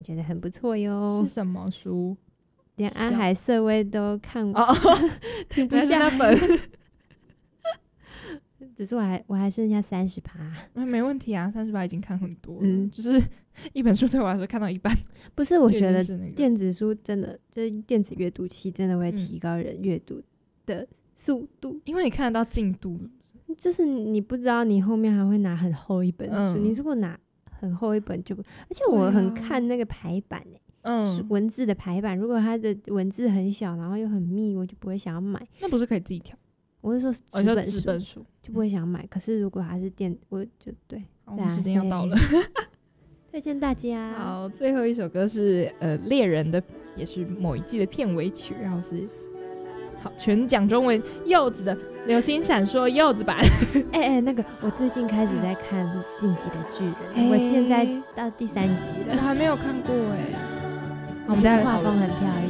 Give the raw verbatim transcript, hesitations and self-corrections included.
觉得很不错哟。 是什么书？ 连安海瑟薇都看过， 哦， 停不下那本。 只是我还我还剩下三十趴， 没问题啊，三十趴已经看很多了。 嗯， 就是一本书对我来说看到一半。 不是，我觉得电子书真的就是电子阅读器真的会提高人阅读的速度， 因为你看得到进度， 就是你不知道你后面还会拿很厚一本书，嗯、你如果拿很厚一本就不，而且我很看那个排版欸。嗯，文字的排版，如果它的文字很小，然后又很密，我就不会想要买。 那不是可以自己调？ 我是说纸本书， 纸本书就不会想买。可是如果它是电，我就对。 我们时间要到了， 推荐大家。 好，最后一首歌是呃猎人的，也是某一季的片尾曲，然后是好全讲中文柚子的《流星闪烁》柚子版。 哎哎、欸，那个我最近开始在看《进击的巨人》欸，我现在到第三集了， 我还没有看过哎、欸。 我们待会画风很漂亮。